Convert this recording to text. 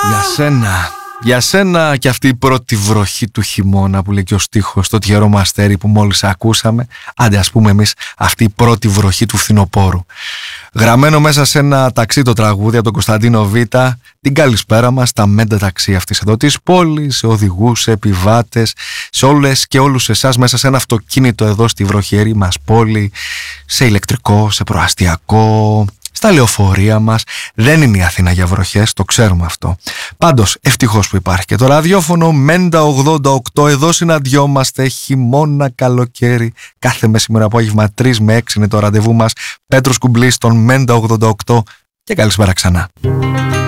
Για σένα και αυτή η πρώτη βροχή του χειμώνα που λέει και ο στίχος στο τυχερό μου αστέρι που μόλις ακούσαμε. Άντε ας πούμε εμείς αυτή η πρώτη βροχή του φθινοπόρου. Γραμμένο μέσα σε ένα ταξί το τραγούδι από τον Κωνσταντίνο Β. Την καλησπέρα μας στα μέντα ταξί αυτής εδώ της πόλης, σε οδηγούς, σε επιβάτες, σε όλες και όλους εσάς μέσα σε ένα αυτοκίνητο εδώ στη βροχερή μας πόλη, σε ηλεκτρικό, σε προαστιακό, στα λεωφορεία μας. Δεν είναι η Αθήνα για βροχές, το ξέρουμε αυτό. Πάντως, ευτυχώς που υπάρχει και το ραδιόφωνο Μέντα 88. Εδώ συναντιόμαστε χειμώνα, καλοκαίρι. Κάθε μεσημέρι απόγευμα 3 με 6 είναι το ραντεβού μας. Πέτρος Κουμπλής στον Μέντα 88 και καλησπέρα ξανά.